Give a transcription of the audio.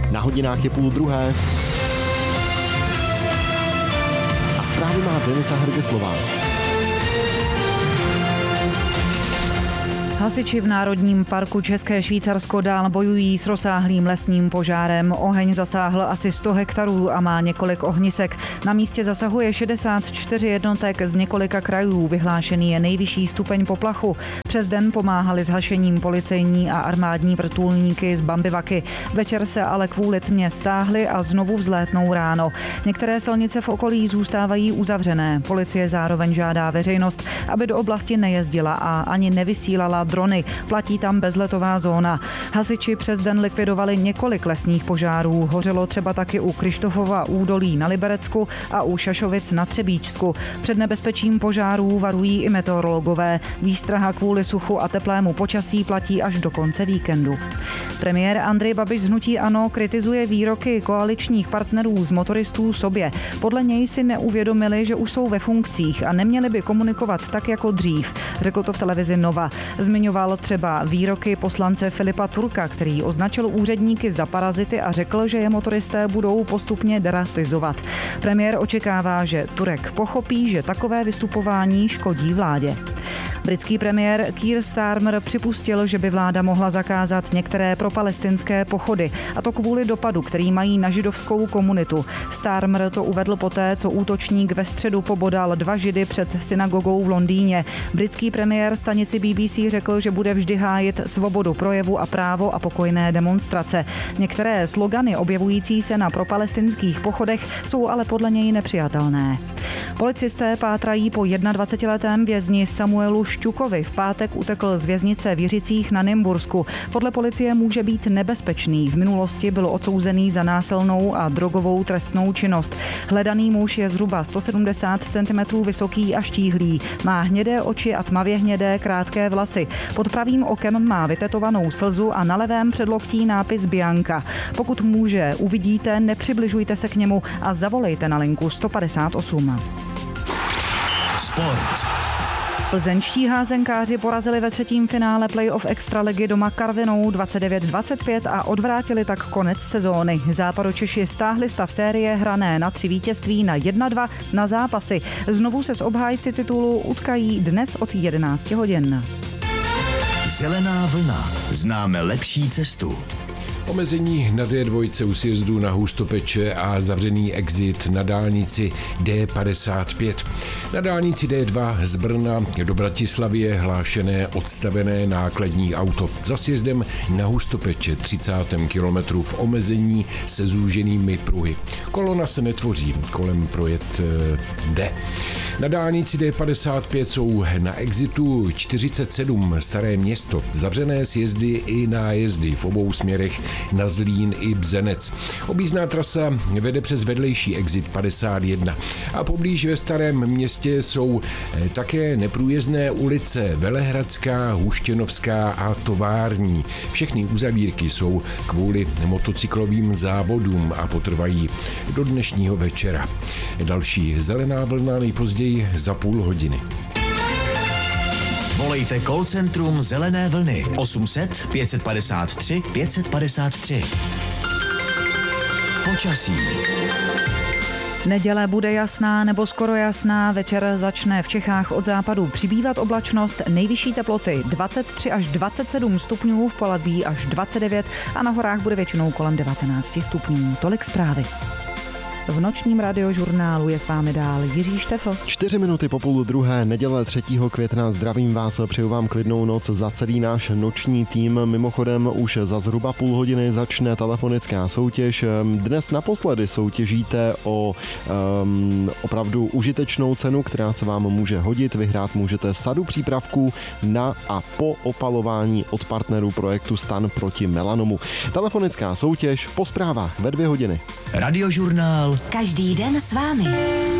Na hodinách je 12:30. A zprávy má Denisa Hrgeslová. Hasiči v Národním parku České Švýcarsko dál bojují s rozsáhlým lesním požárem. Oheň zasáhl asi 100 hektarů a má několik ohnisek. Na místě zasahuje 64 jednotek z několika krajů. Vyhlášený je nejvyšší stupeň poplachu. Přes den pomáhali s hašením policejní a armádní vrtulníky z Bambivaky. Večer se ale kvůli tmě stáhly a znovu vzlétnou ráno. Některé silnice v okolí zůstávají uzavřené. Policie zároveň žádá veřejnost, aby do oblasti nejezdila a ani nevysílala drony. Platí tam bezletová zóna. Hasiči přes den likvidovali několik lesních požárů. Hořelo třeba taky u Krištofova údolí na Liberecku a u Šašovic na Třebíčsku. Před nebezpečím požárů varují i meteorologové. Výstraha kvůli suchu a teplému počasí platí až do konce víkendu. Premiér Andrej Babiš z hnutí ANO kritizuje výroky koaličních partnerů z motoristů sobě. Podle něj si neuvědomili, že už jsou ve funkcích a neměli by komunikovat tak jako dřív. Řekl to v televizi Nova. Zmiňoval třeba výroky poslance Filipa Turka, který označil úředníky za parazity a řekl, že je motoristé budou postupně deratizovat. Premiér očekává, že Turek pochopí, že takové vystupování škodí vládě. Britský premiér Keir Starmer připustil, že by vláda mohla zakázat některé propalestinské pochody, a to kvůli dopadu, který mají na židovskou komunitu. Starmer to uvedl poté, co útočník ve středu pobodal 2 židy před synagogou v Londýně. Britský premiér stanici BBC řekl, že bude vždy hájit svobodu projevu a právo a pokojné demonstrace. Některé slogany objevující se na propalestinských pochodech jsou ale podle něj nepřijatelné. Policisté pátrají po 21letém vězni Samuelu Šťukovi. V pátek utekl z věznice v Jiřicích na Nymbursku. Podle policie může být nebezpečný. V minulosti byl odsouzený za násilnou a drogovou trestnou činnost. Hledaný muž je zhruba 170 cm vysoký a štíhlý. Má hnědé oči a tmavě hnědé krátké vlasy. Pod pravým okem má vytetovanou slzu a na levém předloktí nápis Bianca. Pokud muže uvidíte, nepřibližujte se k němu a zavolejte na linku 158. Sport. Plzeňští házenkáři porazili ve 3. finále playoff extraligy doma Karvinou 29-25 a odvrátili tak konec sezóny. Západočeši stáhli stav série hrané na 3 vítězství na 1-2 na zápasy. Znovu se s obhájci titulu utkají dnes od 11 hodin. Zelená vlna. Známe lepší cestu. Omezení na D2 u sjezdu na Hustopeče a zavřený exit na dálnici D55. Na dálnici D2 z Brna do Bratislavy je hlášené odstavené nákladní auto. Za sjezdem na Hustopeče 30. kilometru v omezení se zúženými pruhy. Kolona se netvoří, kolem projet jde. Na dálnici D55 jsou na exitu 47 Staré Město zavřené sjezdy i nájezdy v obou směrech na Zlín i Bzenec. Objízdná trasa vede přes vedlejší exit 51 a poblíž ve Starém Městě jsou také neprůjezdné ulice Velehradská, Huštěnovská a Tovární. Všechny uzavírky jsou kvůli motocyklovým závodům a potrvají do dnešního večera. Další zelená vlna nejpozději za půl hodiny. Volejte call centrum Zelené vlny 800 553 553. Počasí. Neděle bude jasná nebo skoro jasná, večer začne v Čechách od západu přibývat oblačnost, nejvyšší teploty 23 až 27 stupňů, v Poladví až 29 a na horách bude většinou kolem 19 stupňů. Tolik zprávy. V nočním radiožurnálu je s vámi dál Jiří Štefl. 4 minuty po 12:30, neděle 3. května. Zdravím vás, přeju vám klidnou noc za celý náš noční tým. Mimochodem už za zhruba půl hodiny začne telefonická soutěž. Dnes naposledy soutěžíte o opravdu užitečnou cenu, která se vám může hodit. Vyhrát můžete sadu přípravků na a po opalování od partnerů projektu Stan proti melanomu. Telefonická soutěž po zprávách ve 2 hodiny. Radiožurnál. Každý den s vámi.